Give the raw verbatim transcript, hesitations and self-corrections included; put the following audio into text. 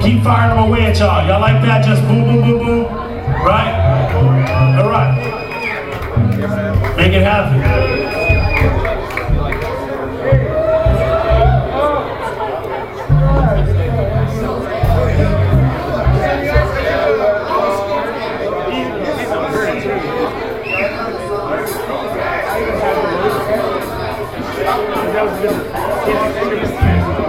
keep firing them away at y'all. Y'all like that? Just boom, boom, boom, boom. Right? All right. Make it happen. That was good.